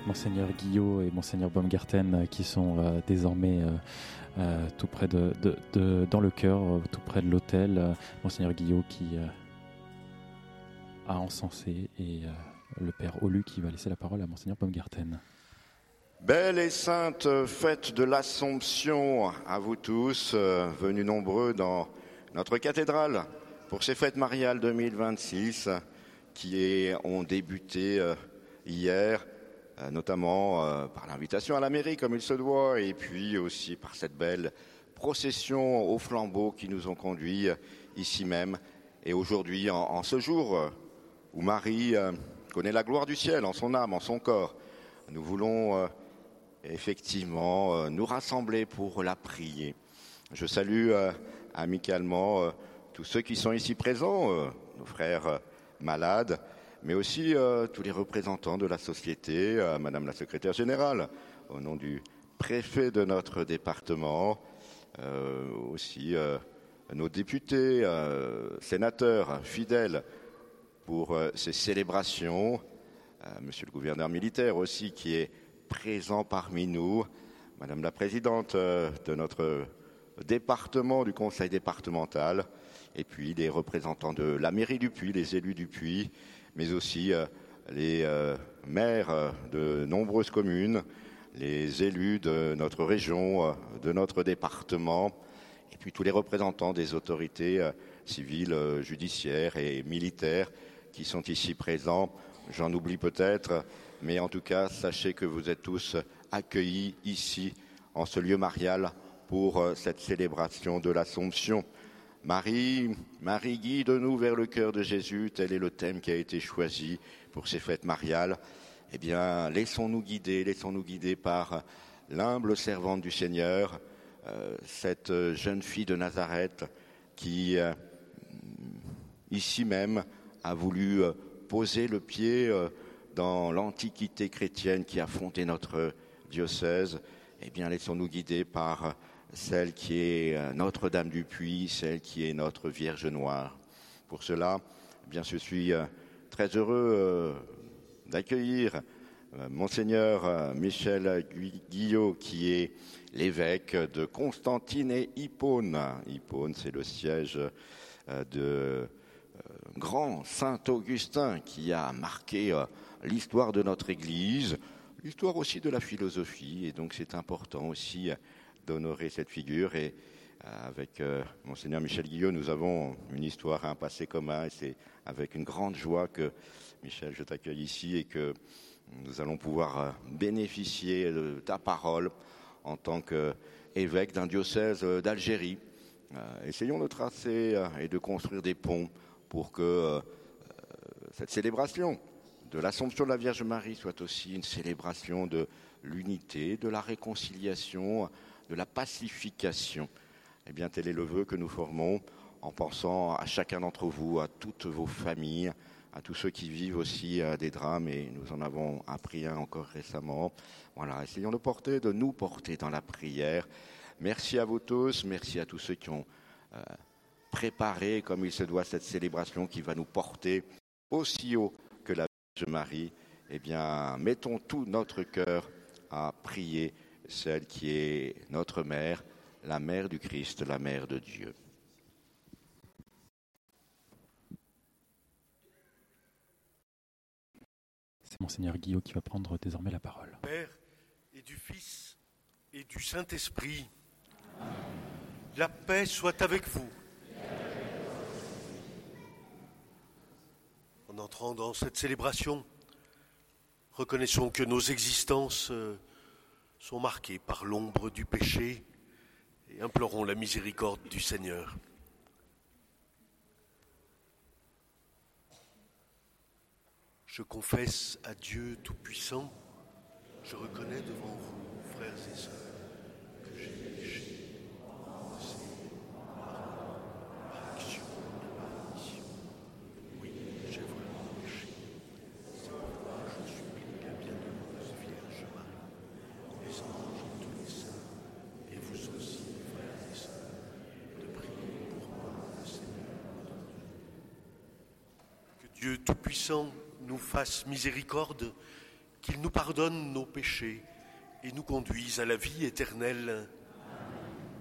Monseigneur Guillot et Monseigneur Baumgarten qui sont désormais tout près dans le chœur, tout près de l'autel. Monseigneur Guillot qui a encensé et le Père Olu qui va laisser la parole à Monseigneur Baumgarten. Belle et sainte fête de l'Assomption à vous tous, venus nombreux dans notre cathédrale pour ces fêtes mariales 2026 qui ont débuté hier, notamment par l'invitation à la mairie comme il se doit, et puis aussi par cette belle procession aux flambeaux qui nous ont conduits ici même. Et aujourd'hui, en ce jour où Marie connaît la gloire du ciel en son âme, en son corps, nous voulons effectivement nous rassembler pour la prier. Je salue amicalement tous ceux qui sont ici présents, nos frères malades, mais aussi tous les représentants de la société, Madame la secrétaire générale, au nom du préfet de notre département, aussi nos députés, sénateurs, fidèles pour ces célébrations, Monsieur le gouverneur militaire aussi qui est présent parmi nous, Madame la présidente de notre département, du conseil départemental, et puis les représentants de la mairie du Puy, les élus du Puy, mais aussi les maires de nombreuses communes, les élus de notre région, de notre département, et puis tous les représentants des autorités civiles, judiciaires et militaires qui sont ici présents. J'en oublie peut-être, mais en tout cas, sachez que vous êtes tous accueillis ici, en ce lieu marial, pour cette célébration de l'Assomption. Marie, guide-nous vers le cœur de Jésus, tel est le thème qui a été choisi pour ces fêtes mariales. Eh bien, laissons-nous guider par l'humble servante du Seigneur, cette jeune fille de Nazareth qui, ici même, a voulu poser le pied dans l'antiquité chrétienne qui a fondé notre diocèse. Eh bien, laissons-nous guider par celle qui est Notre-Dame du Puy, celle qui est notre Vierge Noire. Pour cela, eh bien, je suis très heureux d'accueillir Monseigneur Michel Guillot, qui est l'évêque de Constantine et Hippone. Hippone, c'est le siège de grand Saint Augustin qui a marqué l'histoire de notre Église, l'histoire aussi de la philosophie, et donc c'est important aussi d'honorer cette figure. Et avec Monseigneur Michel Guillot, nous avons une histoire, un passé commun, et c'est avec une grande joie que, Michel, je t'accueille ici et que nous allons pouvoir bénéficier de ta parole en tant qu'évêque d'un diocèse d'Algérie. Essayons de tracer et de construire des ponts pour que cette célébration de l'Assomption de la Vierge Marie soit aussi une célébration de l'unité, de la réconciliation, de la pacification. Eh bien, tel est le vœu que nous formons en pensant à chacun d'entre vous, à toutes vos familles, à tous ceux qui vivent aussi des drames, et nous en avons appris un encore récemment. Voilà, essayons de nous porter dans la prière. Merci à vous tous, merci à tous ceux qui ont préparé comme il se doit cette célébration qui va nous porter aussi haut que la Vierge Marie. Eh bien, mettons tout notre cœur à prier celle qui est notre mère, la mère du Christ, la mère de Dieu. C'est Monseigneur Guillot qui va prendre désormais la parole. Père et du Fils et du Saint-Esprit, la paix soit avec vous. En entrant dans cette célébration, reconnaissons que nos existences sont marquées par l'ombre du péché et implorons la miséricorde du Seigneur. Je confesse à Dieu Tout-Puissant, je reconnais devant vous, frères et sœurs, que j'ai péché par pensée, par action et par omission. Oui, j'ai vraiment péché. C'est pourquoi je supplie la bienheureuse Vierge Marie, les anges et tous les saints, et vous aussi, frères et sœurs, de prier pour moi, le Seigneur notre Dieu. Que Dieu Tout-Puissant nous fasse miséricorde, qu'il nous pardonne nos péchés et nous conduise à la vie éternelle.